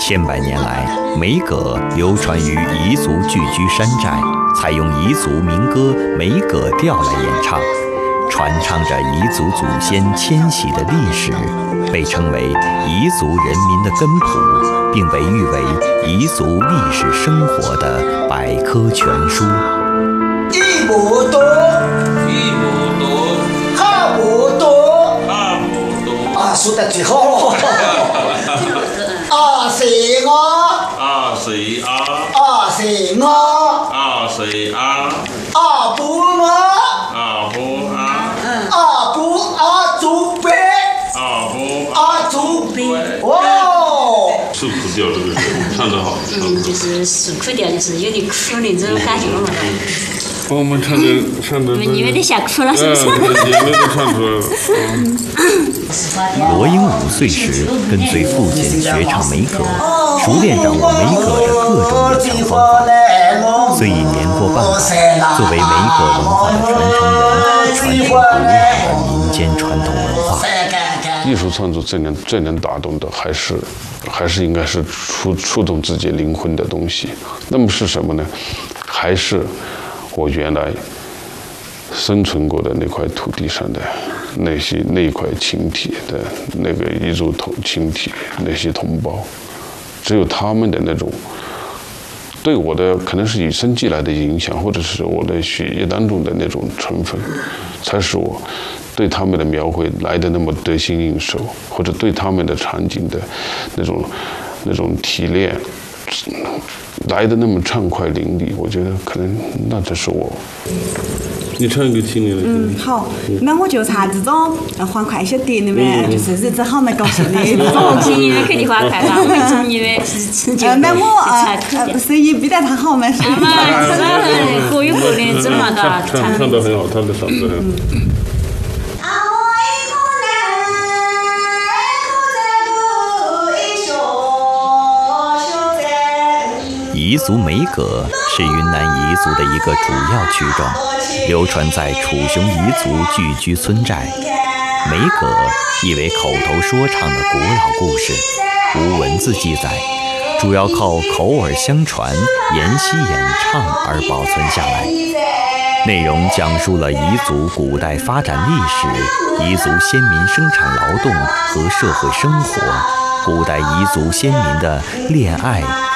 千百年来，梅葛流传于彝族聚居山寨，采用彝族民歌梅葛调来演唱，传唱着彝族祖先迁徙的历史，被称为彝族人民的根谱，并被誉为彝族历史生活的百科全书。 一亩多， 一亩多， 二亩多， 二亩多。 啊，说得最好。二四我， 二四二， 二四我， 二四二， 二不我， 二不二， 二不二祖辈， 二不二祖辈。哦。 受苦调这个唱得好， 就是受苦调，就是有点苦那种感觉嘛。 我们唱的， 你们得吓哭了，是不是？ 眼泪都唱出来了。 罗英5岁时跟随父亲学唱梅葛，熟练掌握梅葛的各种演唱方法。虽已年过半百，作为梅葛文化的传承人，传承古老的民间传统文化。 艺术创作最能打动的，还是应该是触动自己灵魂的东西。那么是什么呢？还是我原来生存过的那块土地上的那一块群体的那个彝族群体那些同胞，只有他们的那种对我的可能是与生俱来的影响，或者是我的血液当中的那种成分，才使我对他们的描绘来的那么得心应手，或者对他们的场景的那种提炼来的那么畅快淋漓。我觉得可能那才是我。 你唱一个听你的。 好，那我就唱这种欢快一些点的嘛，就是日子好蛮高兴的。 听你们肯定欢快吧？我听你们是就那我声音比他好嘛，是嘛？各有各的走嘛，嘎。 唱得很好，他的嗓子很好。 彝族梅葛是云南彝族的一个主要曲种，流传在楚雄彝族聚居村寨。梅葛意为口头说唱的古老故事，无文字记载，主要靠口耳相传、沿袭演唱而保存下来。内容讲述了彝族古代发展历史、彝族先民生产劳动和社会生活、古代彝族先民的恋爱、